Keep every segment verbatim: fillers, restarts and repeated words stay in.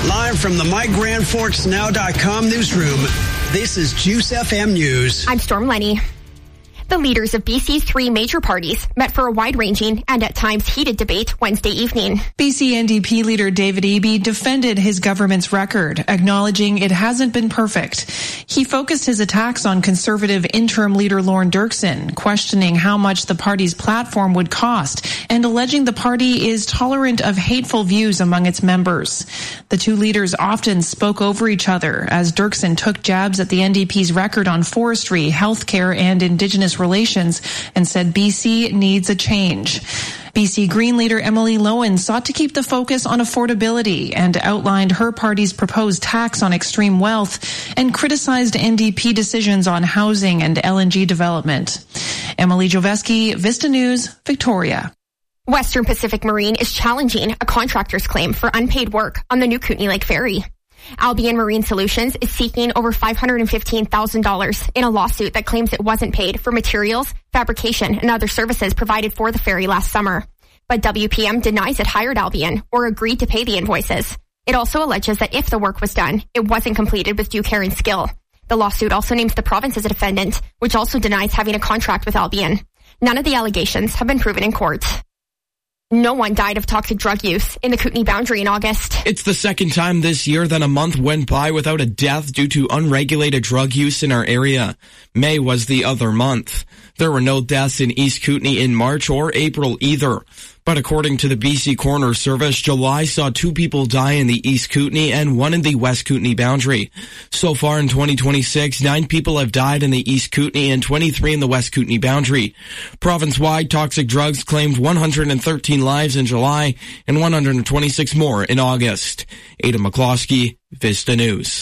Live from the my grand forks now dot com newsroom, this is Juice F M News. I'm Storm Lenny. The leaders of B C's three major parties met for a wide-ranging and at times heated debate Wednesday evening. B C N D P leader David Eby defended his government's record, acknowledging it hasn't been perfect. He focused his attacks on Conservative interim leader Lorne Dirksen, questioning how much the party's platform would cost and alleging the party is tolerant of hateful views among its members. The two leaders often spoke over each other as Dirksen took jabs at the N D P's record on forestry, healthcare, and Indigenous relations and said B C needs a change. B C Green leader Emily Lowen sought to keep the focus on affordability and outlined her party's proposed tax on extreme wealth and criticized N D P decisions on housing and L N G development. Emily Joveski, Vista News, Victoria. Western Pacific Marine is challenging a contractor's claim for unpaid work on the new Kootenay Lake Ferry. Albion Marine Solutions is seeking over five hundred fifteen thousand dollars in a lawsuit that claims it wasn't paid for materials, fabrication, and other services provided for the ferry last summer. But W P M denies it hired Albion or agreed to pay the invoices. It also alleges that if the work was done, it wasn't completed with due care and skill. The lawsuit also names the province as a defendant, which also denies having a contract with Albion. None of the allegations have been proven in court. No one died of toxic drug use in the Kootenay boundary in August. It's the second time this year that a month went by without a death due to unregulated drug use in our area. May was the other month. There were no deaths in East Kootenay in March or April either. But according to the B C Coroner Service, July saw two people die in the East Kootenay and one in the West Kootenay boundary. So far in twenty twenty-six, nine people have died in the East Kootenay and twenty-three in the West Kootenay boundary. Province-wide, toxic drugs claimed one hundred thirteen lives in July and one hundred twenty-six more in August. Ada McCloskey, Vista News.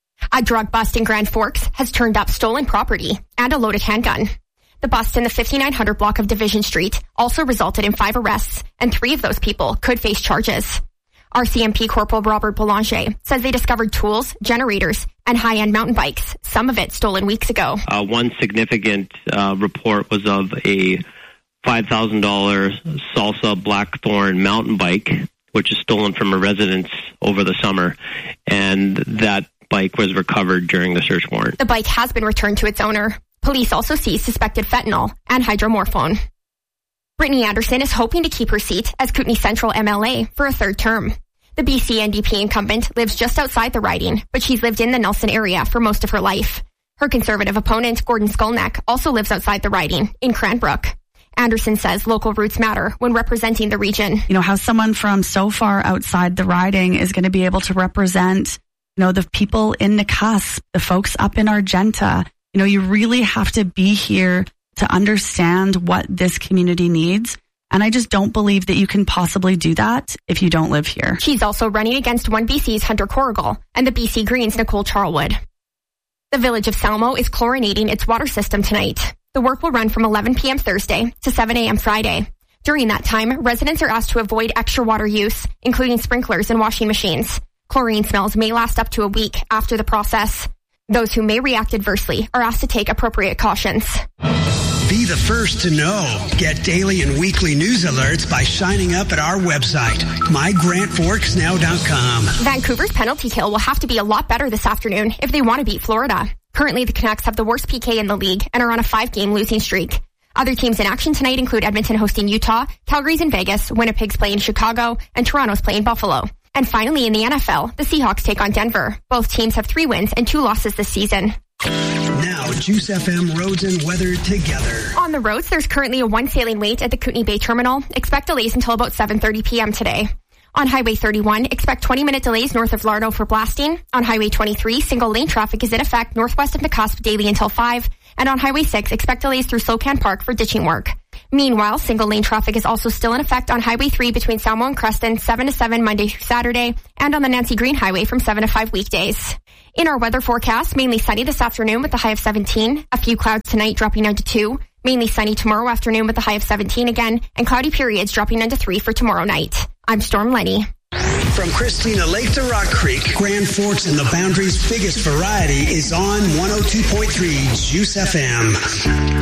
A drug bust in Grand Forks has turned up stolen property and a loaded handgun. The bust in the fifty-nine hundred block of Division Street also resulted in five arrests, and three of those people could face charges. R C M P Corporal Robert Boulanger says they discovered tools, generators, and high-end mountain bikes, some of it stolen weeks ago. Uh, one significant uh, report was of a five thousand dollars Salsa Blackthorn mountain bike, which is stolen from a residence over the summer, and that bike was recovered during the search warrant. The bike has been returned to its owner. Police also seized suspected fentanyl and hydromorphone. Brittany Anderson is hoping to keep her seat as Kootenay Central M L A for a third term. The B C N D P incumbent lives just outside the riding, but she's lived in the Nelson area for most of her life. Her Conservative opponent, Gordon Skolnick, also lives outside the riding in Cranbrook. Anderson says local roots matter when representing the region. You know, how someone from so far outside the riding is going to be able to represent, you know, the people in Nakusp, the folks up in Argenta. You know, you really have to be here to understand what this community needs. And I just don't believe that you can possibly do that if you don't live here. She's also running against one B C's Hunter Corrigal and the B C Greens' Nicole Charlwood. The village of Salmo is chlorinating its water system tonight. The work will run from eleven p.m. Thursday to seven a.m. Friday. During that time, residents are asked to avoid extra water use, including sprinklers and washing machines. Chlorine smells may last up to a week after the process. Those who may react adversely are asked to take appropriate cautions. Be the first to know. Get daily and weekly news alerts by signing up at our website, my grand forks now dot com. Vancouver's penalty kill will have to be a lot better this afternoon if they want to beat Florida. Currently, the Canucks have the worst P K in the league and are on a five-game losing streak. Other teams in action tonight include Edmonton hosting Utah, Calgary's in Vegas, Winnipeg's playing Chicago, and Toronto's playing Buffalo. And finally, in the N F L, the Seahawks take on Denver. Both teams have three wins and two losses this season. Now, Juice F M roads and weather together. On the roads, there's currently a one sailing wait at the Kootenay Bay Terminal. Expect delays until about seven thirty p.m. today. On Highway thirty-one, expect twenty-minute delays north of Lardo for blasting. On Highway twenty-three, single-lane traffic is in effect northwest of Nakusp daily until five. And on Highway six, expect delays through Slocan Park for ditching work. Meanwhile, single-lane traffic is also still in effect on Highway three between Salmo and Creston, seven to seven Monday through Saturday, and on the Nancy Green Highway from seven to five weekdays. In our weather forecast, mainly sunny this afternoon with a high of seventeen. A few clouds tonight dropping down to two. Mainly sunny tomorrow afternoon with a high of seventeen again, and cloudy periods dropping down to three for tomorrow night. I'm Storm Lenny. From Christina Lake to Rock Creek, Grand Forks and the Boundary's biggest variety is on one oh two point three Juice F M.